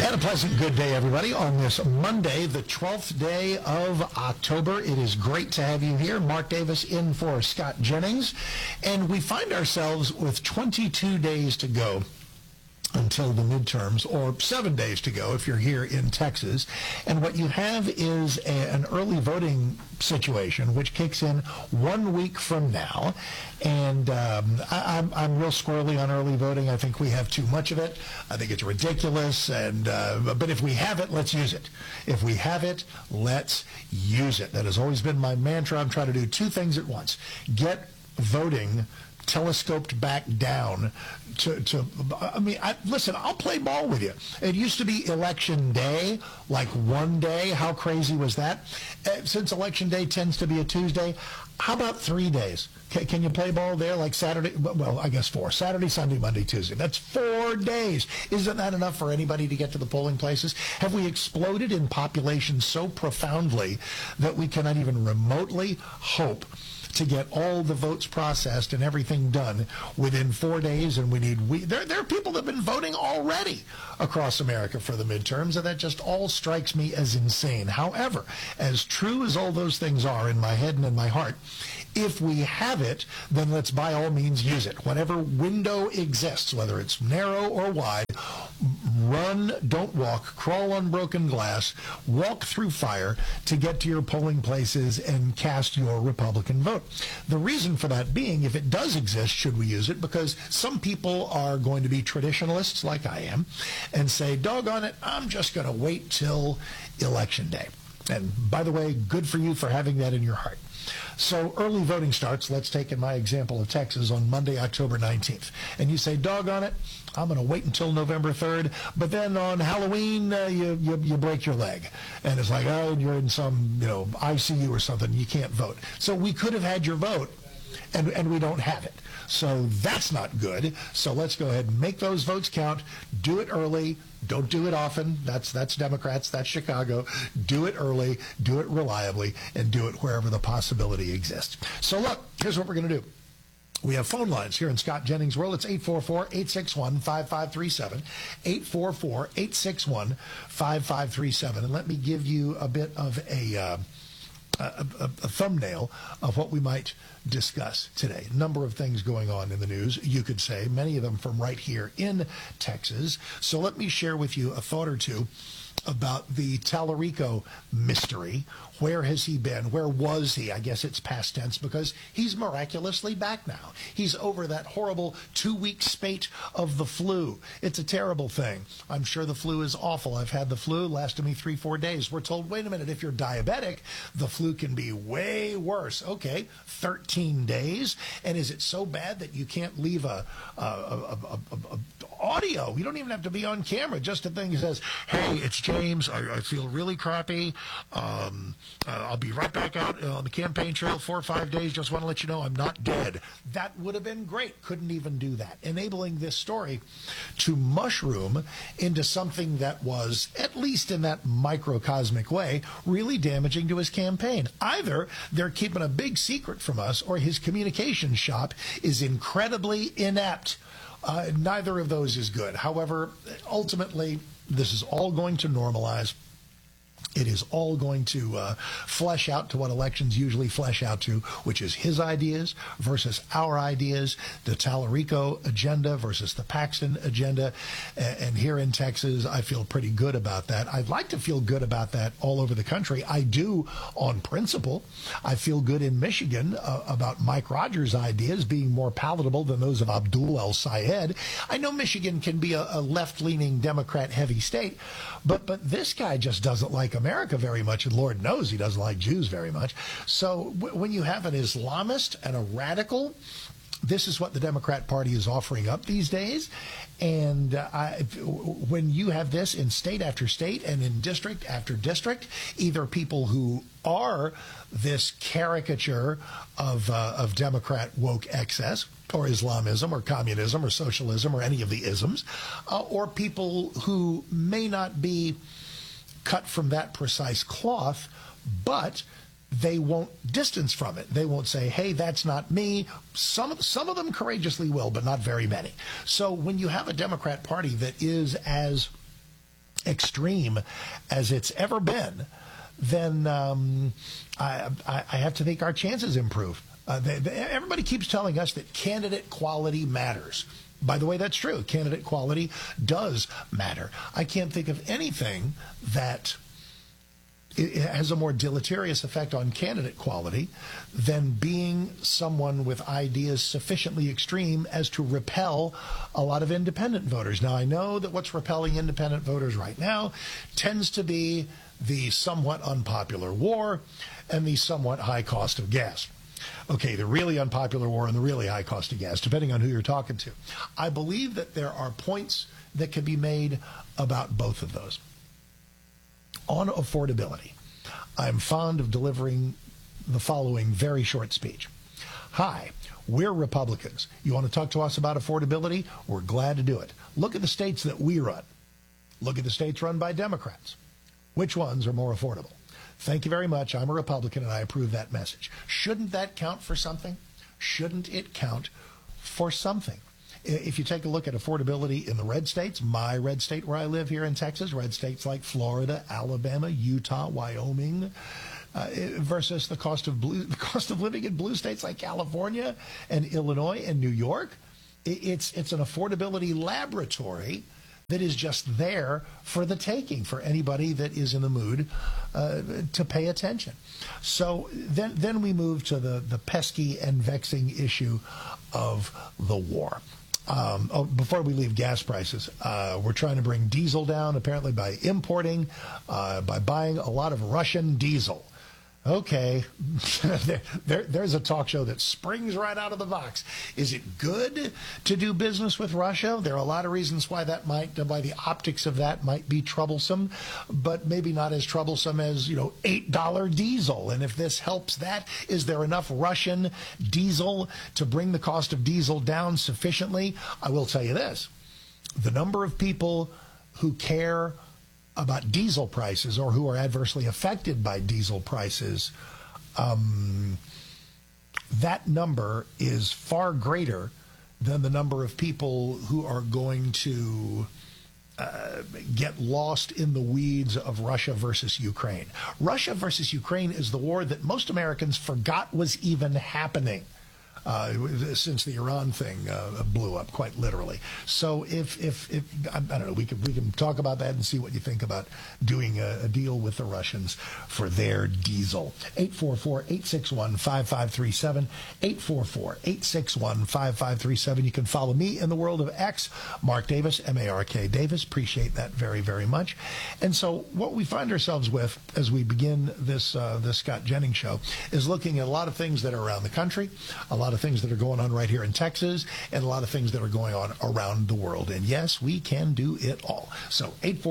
And a pleasant good day, everybody, on this Monday, the 12th day of October. It is great to have you here. Mark Davis in for Scott Jennings. And we find ourselves with 22 days to go until the midterms, or 7 days to go if you're here in Texas. And what you have is an early voting situation, which kicks in 1 week from now. And I'm real squirrely on early voting. I think we have too much of it. I think it's ridiculous. But if we have it, let's use it. If we have it, let's use it. That has always been my mantra. I'm trying to do two things at once. Get voting telescoped back down listen, I'll play ball with you. It used to be election day, like one day. How crazy was that? Since election day tends to be a Tuesday, how about 3 days? Can you play ball there, like Saturday? Well, I guess 4. Saturday, Sunday, Monday, Tuesday. That's 4 days. Isn't that enough for anybody to get to the polling places? Have we exploded in population so profoundly that we cannot even remotely hope to get all the votes processed and everything done within 4 days? And there are people that have been voting already across America for the midterms, and that just all strikes me as insane. However, as true as all those things are in my head and in my heart, if we have it, then let's by all means use it. Whatever window exists, whether it's narrow or wide, run, don't walk, crawl on broken glass, walk through fire to get to your polling places and cast your Republican vote. The reason for that being, if it does exist, should we use it? Because some people are going to be traditionalists, like I am, and say, doggone it, I'm just going to wait till Election Day. And by the way, good for you for having that in your heart. So early voting starts, let's take in my example of Texas, on Monday, October 19th. And you say, doggone it, I'm going to wait until November 3rd. But then on Halloween, you break your leg. And it's like, oh, you're in some, ICU or something. You can't vote. So we could have had your vote, and we don't have it. So that's not good. So let's go ahead and make those votes count. Do it early. Don't do it often. That's Democrats. That's Chicago. Do it early. Do it reliably. And do it wherever the possibility exists. So look, here's what we're going to do. We have phone lines here in Scott Jennings' world. It's 844-861-5537, 844-861-5537. And let me give you a bit of a thumbnail of what we might discuss today. A number of things going on in the news, you could say, many of them from right here in Texas. So let me share with you a thought or two about the Tallarico mystery. Where has he been? Where was he? I guess it's past tense because he's miraculously back now. He's over that horrible 2-week spate of the flu. It's a terrible thing. I'm sure the flu is awful. I've had the flu, lasted me 3-4 days. We're told, wait a minute, if you're diabetic, the flu can be way worse. Okay, 13 days. And is it so bad that you can't leave a audio? You don't even have to be on camera. Just a thing that says, hey, it's James. I feel really crappy. I'll be right back out on the campaign trail 4 or 5 days. Just want to let you know I'm not dead. That would have been great. Couldn't even do that. Enabling this story to mushroom into something that was, at least in that microcosmic way, really damaging to his campaign. Either they're keeping a big secret from us, or his communication shop is incredibly inept. Neither of those is good. However, ultimately, this is all going to normalize. It is all going to flesh out to what elections usually flesh out to, which is his ideas versus our ideas, the Tallarico agenda versus the Paxton agenda. And here in Texas, I feel pretty good about that. I'd like to feel good about that all over the country. I do on principle. I feel good in Michigan about Mike Rogers' ideas being more palatable than those of Abdul El-Sayed. I know Michigan can be a left-leaning Democrat-heavy state, but this guy just doesn't like America very much, and Lord knows he doesn't like Jews very much. So when you have an Islamist and a radical, this is what the Democrat Party is offering up these days. And when you have this in state after state and in district after district, either people who are this caricature of Democrat woke excess, or Islamism, or communism, or socialism, or any of the isms, or people who may not be cut from that precise cloth, but they won't distance from it. They won't say, hey, that's not me. Some of them courageously will, but not very many. So when you have a Democrat Party that is as extreme as it's ever been, then I have to think our chances improve. Everybody keeps telling us that candidate quality matters. By the way, that's true. Candidate quality does matter. I can't think of anything that it has a more deleterious effect on candidate quality than being someone with ideas sufficiently extreme as to repel a lot of independent voters. Now, I know that what's repelling independent voters right now tends to be the somewhat unpopular war and the somewhat high cost of gas. Okay, the really unpopular war and the really high cost of gas, depending on who you're talking to. I believe that there are points that can be made about both of those. On affordability, I'm fond of delivering the following very short speech. Hi, we're Republicans. You want to talk to us about affordability? We're glad to do it. Look at the states that we run. Look at the states run by Democrats. Which ones are more affordable? Thank you very much. I'm a Republican, and I approve that message. Shouldn't that count for something? Shouldn't it count for something? If you take a look at affordability in the red states, my red state where I live here in Texas, red states like Florida, Alabama, Utah, Wyoming, versus the cost of living in blue states like California and Illinois and New York, it's an affordability laboratory that is just there for the taking for anybody that is in the mood to pay attention. So then we move to the pesky and vexing issue of the war. Before we leave gas prices, we're trying to bring diesel down, apparently by importing, by buying a lot of Russian diesel. Okay, there's a talk show that springs right out of the box. Is it good to do business with Russia? There are a lot of reasons why why the optics of that might be troublesome, but maybe not as troublesome as, $8 diesel. And if this helps that, is there enough Russian diesel to bring the cost of diesel down sufficiently? I will tell you this. The number of people who care about diesel prices or who are adversely affected by diesel prices, that number is far greater than the number of people who are going to get lost in the weeds of Russia versus Ukraine. Russia versus Ukraine is the war that most Americans forgot was even happening. Since the Iran thing blew up, quite literally. So if I don't know, we can talk about that and see what you think about doing a deal with the Russians for their diesel. 844-861-5537, 844-861-5537. You can follow me in the world of X, Mark Davis, M-A-R-K Davis. Appreciate that very, very much. And so what we find ourselves with as we begin this Scott Jennings show is looking at a lot of things that are around the country, a lot of things that are going on right here in Texas, and a lot of things that are going on around the world. And yes, we can do it all. So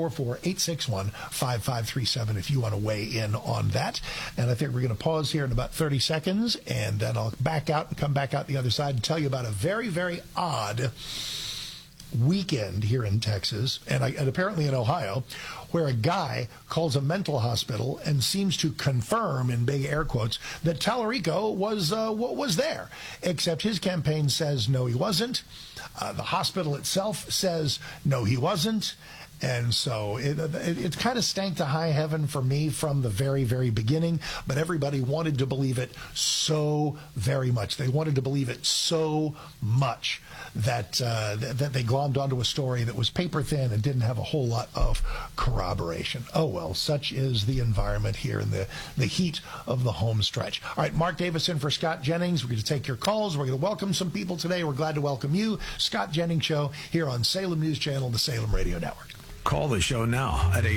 844-861-5537 if you want to weigh in on that. And I think we're going to pause here in about 30 seconds, and then I'll back out and come back out the other side and tell you about a very, very odd weekend here in Texas and apparently in Ohio, where a guy calls a mental hospital and seems to confirm, in big air quotes, that Tallarico was there, except his campaign says no, he wasn't. The hospital itself says no, he wasn't. And so it kind of stank to high heaven for me from the very, very beginning, but everybody wanted to believe it so very much. They wanted to believe it so much that they glommed onto a story that was paper thin and didn't have a whole lot of corroboration. Oh, well, such is the environment here in the heat of the home stretch. All right, Mark Davis in for Scott Jennings. We're going to take your calls. We're going to welcome some people today. We're glad to welcome you. Scott Jennings Show here on Salem News Channel, the Salem Radio Network. Call the show now at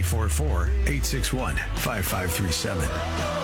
844-861-5537.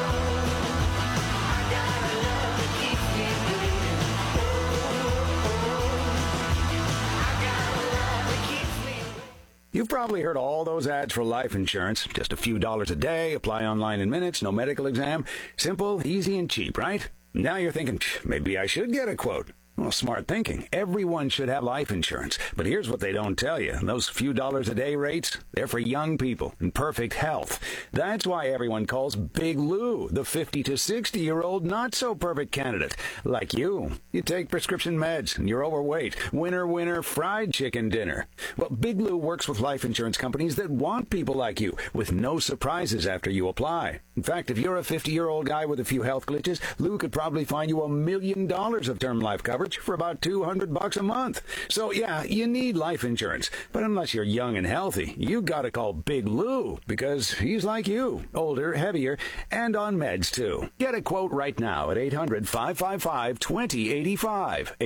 You've probably heard all those ads for life insurance. Just a few dollars a day, apply online in minutes, no medical exam. Simple, easy, and cheap, right? Now you're thinking, maybe I should get a quote. Well, smart thinking. Everyone should have life insurance. But here's what they don't tell you. Those few dollars a day rates, they're for young people in perfect health. That's why everyone calls Big Lou the 50 to 60-year-old not-so-perfect candidate. Like you. You take prescription meds and you're overweight. Winner, fried chicken dinner. Well, Big Lou works with life insurance companies that want people like you with no surprises after you apply. In fact, if you're a 50-year-old guy with a few health glitches, Lou could probably find you $1 million of term life coverage for about $200 a month. So yeah, you need life insurance. But unless you're young and healthy, you gotta call Big Lou because he's like you, older, heavier, and on meds too. Get a quote right now at 800-555-2085,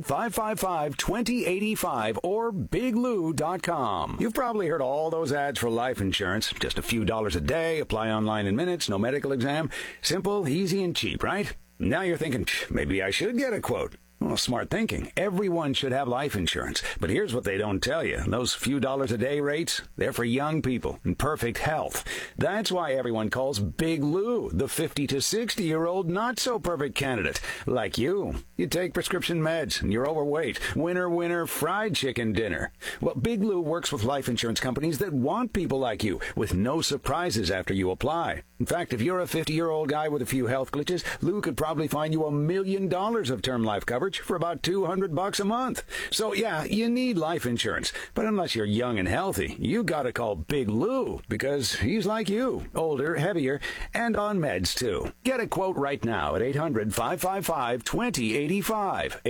800-555-2085, or biglou.com. You've probably heard all those ads for life insurance. Just a few dollars a day, apply online in minutes, no medical exam. Simple, easy, and cheap, right? Now you're thinking, maybe I should get a quote. Well, smart thinking. Everyone should have life insurance. But here's what they don't tell you. Those few dollars a day rates, they're for young people in perfect health. That's why everyone calls Big Lou the 50 to 60-year-old not-so-perfect candidate. Like you. You take prescription meds and you're overweight. Winner, fried chicken dinner. Well, Big Lou works with life insurance companies that want people like you with no surprises after you apply. In fact, if you're a 50-year-old guy with a few health glitches, Lou could probably find you $1 million of term life coverage for about $200 a month. So yeah, you need life insurance. But unless you're young and healthy, you gotta call Big Lou because he's like you, older, heavier, and on meds too. Get a quote right now at 800-555-2085,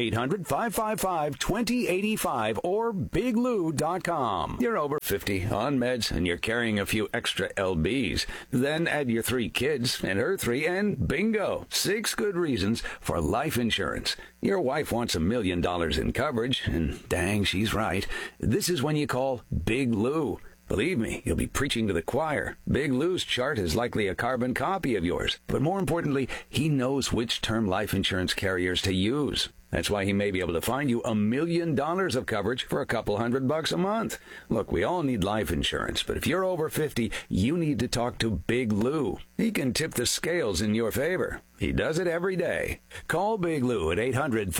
800-555-2085, or biglou.com. You're over 50, on meds, and you're carrying a few extra LBs. Then add your 3 kids and her 3, and bingo, 6 good reasons for life insurance. Your wife wants $1 million in coverage, and dang, she's right. This is when you call Big Lou. Believe me, you'll be preaching to the choir. Big Lou's chart is likely a carbon copy of yours. But more importantly, he knows which term life insurance carriers to use. That's why he may be able to find you $1 million of coverage for a couple $100 a month. Look, we all need life insurance, but if you're over 50, you need to talk to Big Lou. He can tip the scales in your favor. He does it every day. Call Big Lou at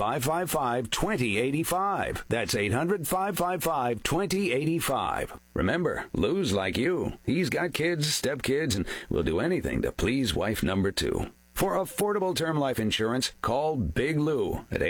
800-555-2085. That's 800-555-2085. Remember, Lou's like you. He's got kids, stepkids, and will do anything to please wife number 2. For affordable term life insurance, call Big Lou at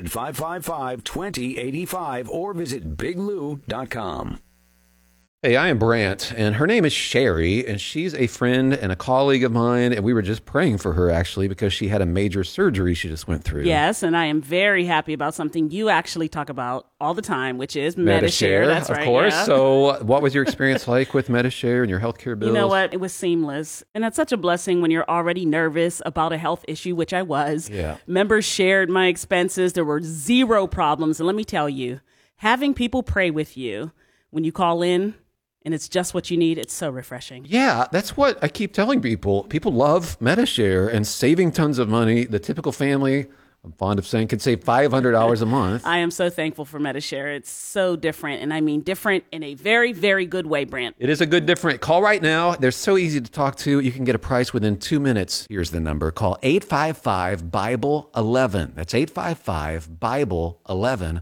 800-555-2085 or visit biglou.com. Hey, I am Brant, and her name is Sherry, and she's a friend and a colleague of mine, and we were just praying for her, actually, because she had a major surgery she just went through. Yes, and I am very happy about something you actually talk about all the time, which is Medi-Share. That's right, of course. Yeah. So what was your experience like with Medi-Share and your healthcare bills? You know what? It was seamless, and that's such a blessing when you're already nervous about a health issue, which I was. Yeah. Members shared my expenses. There were 0 problems, and let me tell you, having people pray with you when you call in, and it's just what you need. It's so refreshing. Yeah, that's what I keep telling people. People love Medi-Share and saving tons of money. The typical family, I'm fond of saying, can save $500 a month. I am so thankful for Medi-Share. It's so different, and I mean different in a very, very good way, Brant. It is a good different. Call right now. They're so easy to talk to. You can get a price within 2 minutes. Here's the number. Call 855-BIBLE-11. That's 855-BIBLE-11.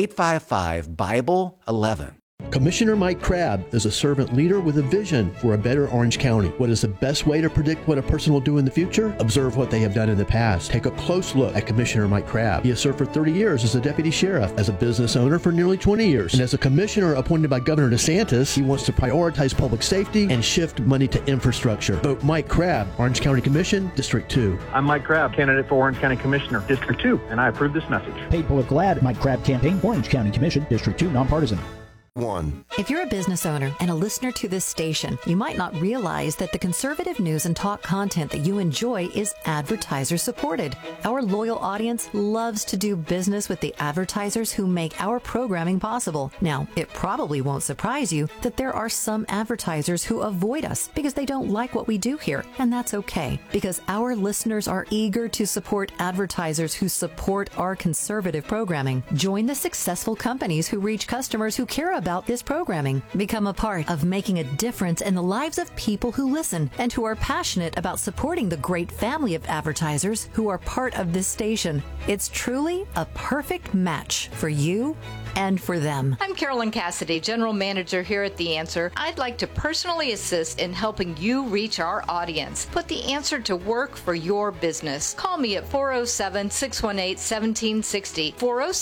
855-BIBLE-11. Commissioner Mike Crabb is a servant leader with a vision for a better Orange County. What is the best way to predict what a person will do in the future? Observe what they have done in the past. Take a close look at Commissioner Mike Crabb. He has served for 30 years as a deputy sheriff, as a business owner for nearly 20 years, and as a commissioner appointed by Governor DeSantis. He wants to prioritize public safety and shift money to infrastructure. Vote Mike Crabb, Orange County Commission, District 2. I'm Mike Crabb, candidate for Orange County Commissioner, District 2, and I approve this message. Paid political ad, Mike Crabb campaign, Orange County Commission, District 2, nonpartisan. If you're a business owner and a listener to this station, you might not realize that the conservative news and talk content that you enjoy is advertiser supported. Our loyal audience loves to do business with the advertisers who make our programming possible. Now, it probably won't surprise you that there are some advertisers who avoid us because they don't like what we do here, and that's okay, because our listeners are eager to support advertisers who support our conservative programming. Join the successful companies who reach customers who care about about this programming. Become a part of making a difference in the lives of people who listen and who are passionate about supporting the great family of advertisers who are part of this station. It's truly a perfect match for you and for them. I'm Carolyn Cassidy, General Manager here at The Answer. I'd like to personally assist in helping you reach our audience. Put The Answer to work for your business. Call me at 407-618-1760.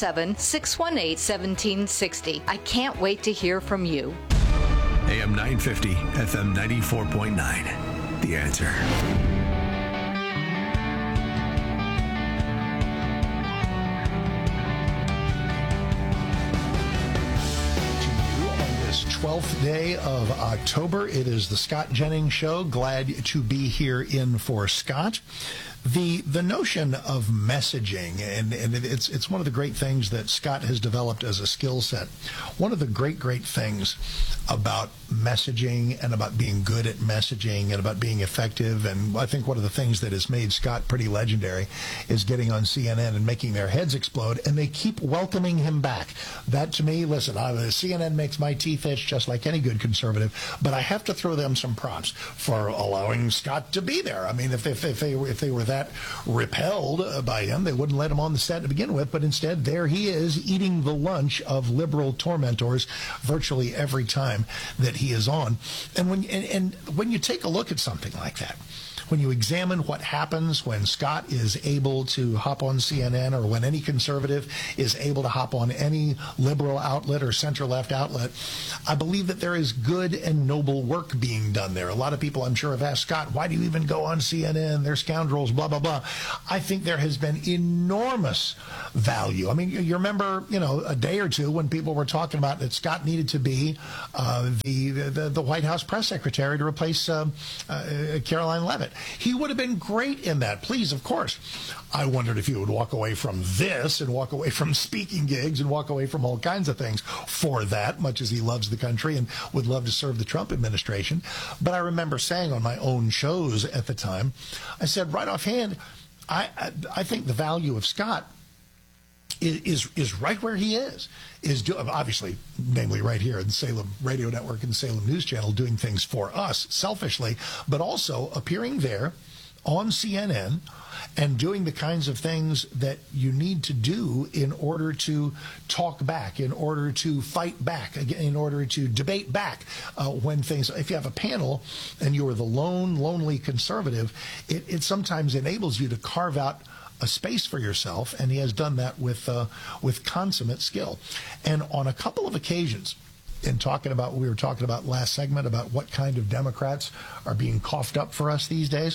407-618-1760. I can't wait to hear from you. AM 950, FM 94.9. The Answer. On this 12th day of October, it is the Scott Jennings Show. Glad to be here in for Scott. The notion of messaging, and it's one of the great things that Scott has developed as a skill set. One of the great things about messaging and about being good at messaging and about being effective, and I think one of the things that has made Scott pretty legendary is getting on CNN and making their heads explode, and they keep welcoming him back. That, to me, listen, CNN makes my teeth itch just like any good conservative, but I have to throw them some props for allowing Scott to be there. I mean, if they were that repelled by him, they wouldn't let him on the set to begin with, but instead there he is eating the lunch of liberal tormentors virtually every time that he is on. And when you take a look at something like that, when you examine what happens when Scott is able to hop on CNN, or when any conservative is able to hop on any liberal outlet or center-left outlet, I believe that there is good and noble work being done there. A lot of people, I'm sure, have asked Scott, why do you even go on CNN? They're scoundrels, blah, blah, blah. I think there has been enormous value. I mean, you remember, a day or two when people were talking about that Scott needed to be the White House press secretary to replace Caroline Leavitt. He would have been great in that. Please, of course. I wondered if he would walk away from this and walk away from speaking gigs and walk away from all kinds of things for that, much as he loves the country and would love to serve the Trump administration. But I remember saying on my own shows at the time, I said right offhand, I think the value of Scott is right where he is obviously, namely right here in Salem Radio Network and Salem News Channel, doing things for us selfishly, but also appearing there on CNN and doing the kinds of things that you need to do in order to talk back, in order to fight back, in order to debate back when things, if you have a panel and you are the lonely conservative, it sometimes enables you to carve out a space for yourself, and he has done that with consummate skill. And on a couple of occasions, we were talking about last segment about what kind of Democrats are being coughed up for us these days,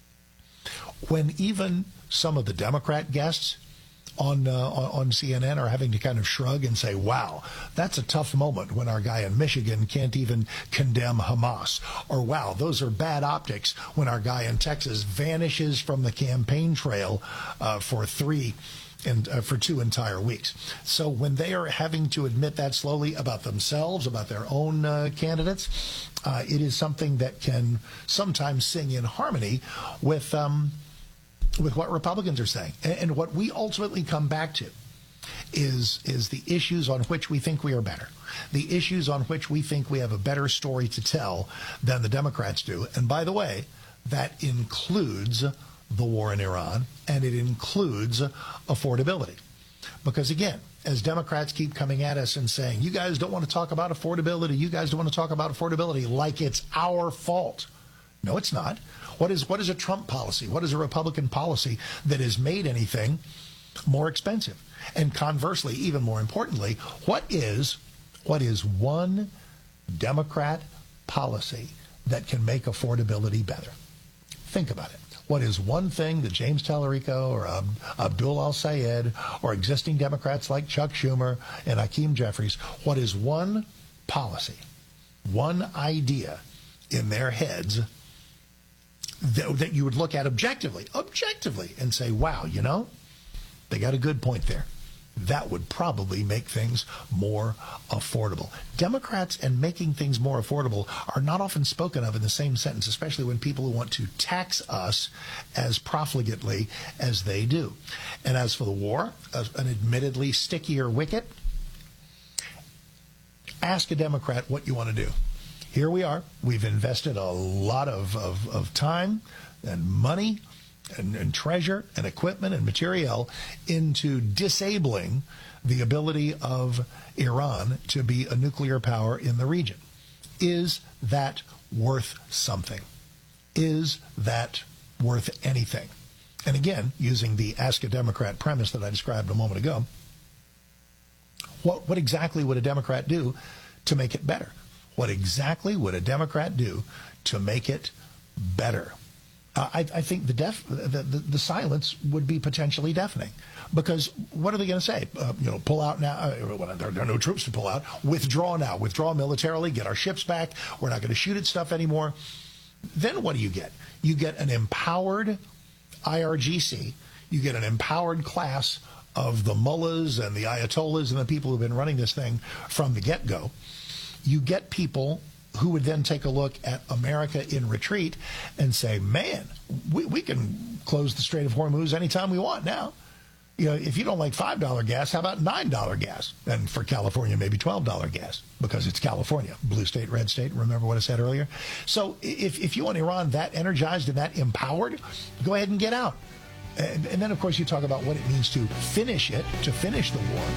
when even some of the Democrat guests on CNN are having to kind of shrug and say, wow, that's a tough moment when our guy in Michigan can't even condemn Hamas. Or, wow, those are bad optics when our guy in Texas vanishes from the campaign trail for 2 entire weeks. So when they are having to admit that slowly about themselves, about their own candidates, it is something that can sometimes sing in harmony with what Republicans are saying. And what we ultimately come back to is the issues on which we think we are better, the issues on which we think we have a better story to tell than the Democrats do. And by the way, that includes the war in Iran, and it includes affordability. Because again, as Democrats keep coming at us and saying, you guys don't want to talk about affordability, you guys don't want to talk about affordability, like it's our fault. No, it's not. What is a Trump policy? What is a Republican policy that has made anything more expensive? And conversely, even more importantly, what is one Democrat policy that can make affordability better? Think about it. What is one thing that James Tallarico or Abdul Al-Sayed or existing Democrats like Chuck Schumer and Hakeem Jeffries, what is one policy, one idea in their heads that you would look at objectively, and say, wow, they got a good point there. That would probably make things more affordable. Democrats and making things more affordable are not often spoken of in the same sentence, especially when people who want to tax us as profligately as they do. And as for the war, an admittedly stickier wicket, ask a Democrat what you want to do. Here we are. We've invested a lot of time and money and treasure and equipment and material into disabling the ability of Iran to be a nuclear power in the region. Is that worth something? Is that worth anything? And again, using the Ask a Democrat premise that I described a moment ago, what exactly would a Democrat do to make it better? What exactly would a Democrat do to make it better? I think the silence would be potentially deafening, because what are they going to say? Pull out now. There are no troops to pull out. Withdraw now. Withdraw militarily. Get our ships back. We're not going to shoot at stuff anymore. Then what do you get? You get an empowered IRGC. You get an empowered class of the mullahs and the ayatollahs and the people who've been running this thing from the get-go. You get people who would then take a look at America in retreat and say, man, we can close the Strait of Hormuz anytime we want now. If you don't like $5 gas, how about $9 gas? And for California, maybe $12 gas, because it's California, blue state, red state. Remember what I said earlier? So if you want Iran that energized and that empowered, go ahead and get out. And then, of course, you talk about what it means to finish it, to finish the war.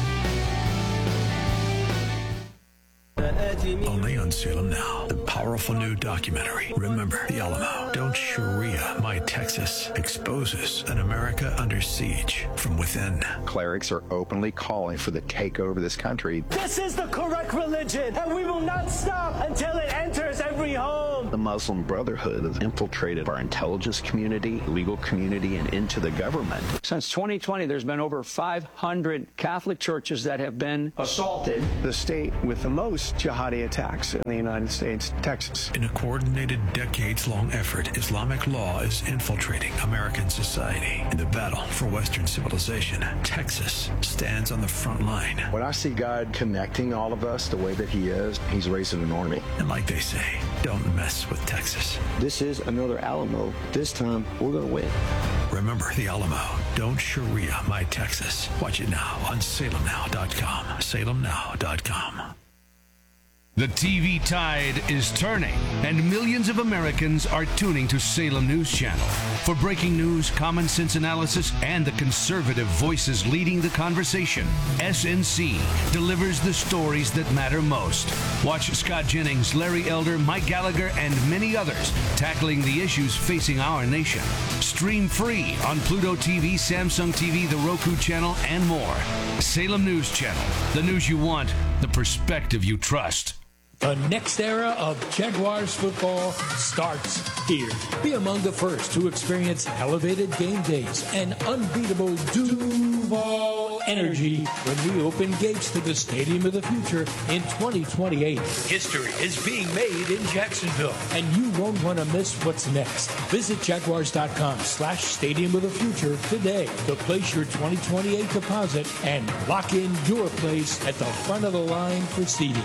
Only on Salem Now, the powerful new documentary, Remember the Alamo. Don't Sharia My Texas exposes an America under siege from within. Clerics are openly calling for the takeover of this country. This is the correct religion, and we will not stop until it enters every home. The Muslim Brotherhood has infiltrated our intelligence community, legal community, and into the government. Since 2020, there's been over 500 Catholic churches that have been assaulted. The state with the most jihadi attacks in the United States, Texas. In a coordinated, decades-long effort, Islamic law is infiltrating American society. In the battle for Western civilization, Texas stands on the front line. When I see God connecting all of us the way that he is, he's raising an army. And like they say, don't mess with Texas. This is another Alamo. This time, we're going to win. Remember the Alamo. Don't Sharia My Texas. Watch it now on salemnow.com. salemnow.com. The TV tide is turning, and millions of Americans are tuning to Salem News Channel. For breaking news, common sense analysis, and the conservative voices leading the conversation, SNC delivers the stories that matter most. Watch Scott Jennings, Larry Elder, Mike Gallagher, and many others tackling the issues facing our nation. Stream free on Pluto TV, Samsung TV, the Roku channel, and more. Salem News Channel. The news you want, the perspective you trust. The next era of Jaguars football starts here. Be among the first to experience elevated game days and unbeatable Duval energy when we open gates to the Stadium of the Future in 2028. History is being made in Jacksonville, and you won't want to miss what's next. Visit Jaguars.com/Stadium of the Future today to place your 2028 deposit and lock in your place at the front of the line for seating.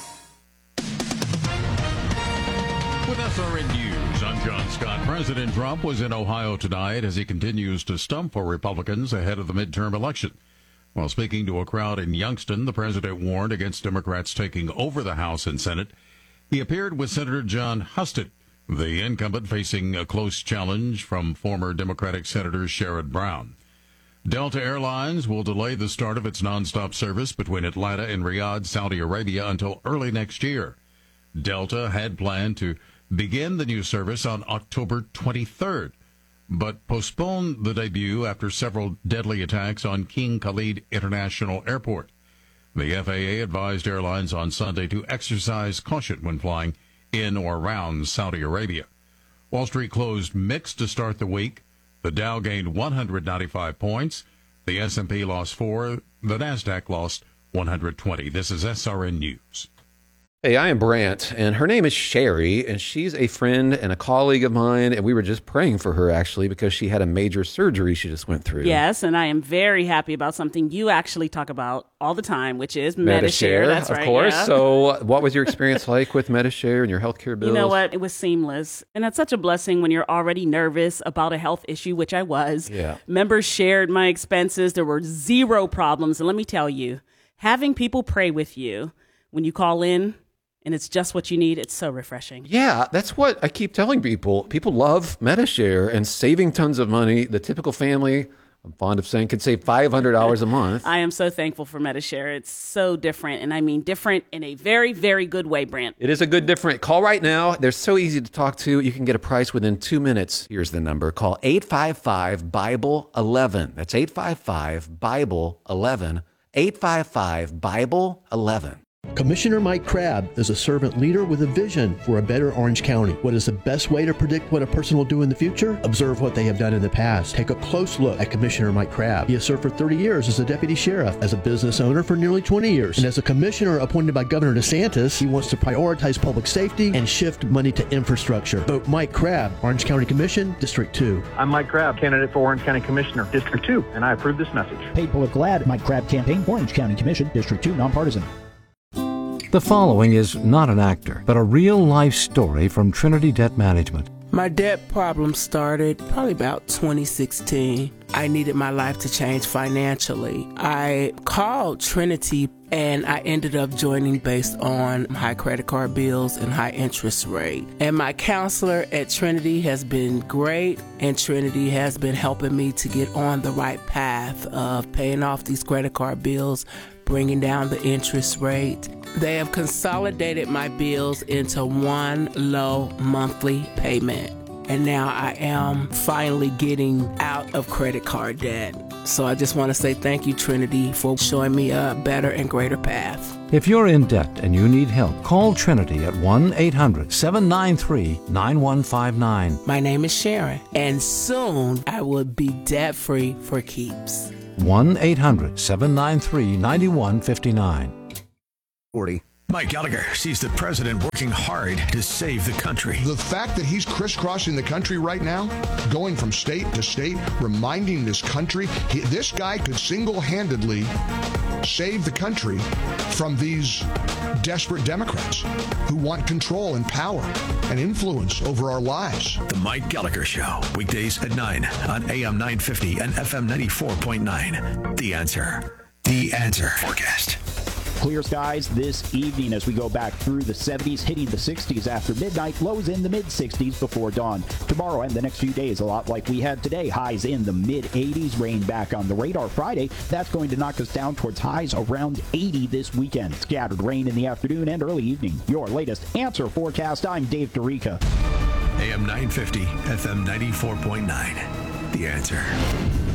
With SRN News, I'm John Scott. President Trump was in Ohio tonight as he continues to stump for Republicans ahead of the midterm election. While speaking to a crowd in Youngstown, the president warned against Democrats taking over the House and Senate. He appeared with Senator John Husted, the incumbent facing a close challenge from former Democratic Senator Sherrod Brown. Delta Airlines will delay the start of its nonstop service between Atlanta and Riyadh, Saudi Arabia, until early next year. Delta had planned to begin the new service on October 23rd, but postponed the debut after several deadly attacks on King Khalid International Airport. The FAA advised airlines on Sunday to exercise caution when flying in or around Saudi Arabia. Wall Street closed mixed to start the week. The Dow gained 195 points. The S&P lost 4. The NASDAQ lost 120. This is SRN News. Hey, I am Brant, and her name is Sherry, and she's a friend and a colleague of mine, and we were just praying for her, actually, because she had a major surgery she just went through. Yes, and I am very happy about something you actually talk about all the time, which is Medi-Share. That's right, of course. Yeah. So what was your experience like with Medi-Share and your healthcare bills? You know what? It was seamless, and that's such a blessing when you're already nervous about a health issue, which I was. Yeah. Members shared my expenses. There were zero problems, and let me tell you, having people pray with you when you call in and it's just what you need, it's so refreshing. Yeah, that's what I keep telling people. People love MediShare and saving tons of money. The typical family, I'm fond of saying, could save $500 a month. I am so thankful for MediShare. It's so different, and I mean different in a very, very good way, Brant. It is a good different. Call right now. They're so easy to talk to. You can get a price within 2 minutes. Here's the number. Call 855-BIBLE-11. That's 855-BIBLE-11. 855-BIBLE-11. Commissioner Mike Crabb is a servant leader with a vision for a better Orange County. What is the best way to predict what a person will do in the future? Observe what they have done in the past. Take a close look at Commissioner Mike Crabb. He has served for 30 years as a deputy sheriff, as a business owner for nearly 20 years, and as a commissioner appointed by Governor DeSantis. He wants to prioritize public safety and shift money to infrastructure. Vote Mike Crabb, Orange County Commission, District 2. I'm Mike Crabb, candidate for Orange County Commissioner, District 2, and I approve this message. Paid political ad, Mike Crabb campaign, Orange County Commission, District 2, nonpartisan. The following is not an actor, but a real-life story from Trinity Debt Management. My debt problem started probably about 2016. I needed my life to change financially. I called Trinity and I ended up joining based on high credit card bills and high interest rate. And my counselor at Trinity has been great, and Trinity has been helping me to get on the right path of paying off these credit card bills, bringing down the interest rate. They have consolidated my bills into one low monthly payment. And now I am finally getting out of credit card debt. So I just want to say thank you, Trinity, for showing me a better and greater path. If you're in debt and you need help, call Trinity at 1-800-793-9159. My name is Sharon, and soon I will be debt-free for keeps. 1-800-793-9159. 40. Mike Gallagher sees the president working hard to save the country. The fact that he's crisscrossing the country right now, going from state to state, reminding this country, this guy could single-handedly save the country from these desperate Democrats who want control and power and influence over our lives. The Mike Gallagher Show, weekdays at 9 on AM 950 and FM 94.9. The Answer. The Answer forecast. Clear skies this evening as we go back through the 70s, hitting the 60s after midnight, lows in the mid-60s before dawn. Tomorrow and the next few days, a lot like we had today, highs in the mid-80s, rain back on the radar Friday. That's going to knock us down towards highs around 80 this weekend. Scattered rain in the afternoon and early evening. Your latest Answer forecast, I'm Dave DeRica. AM 950, FM 94.9. The Answer.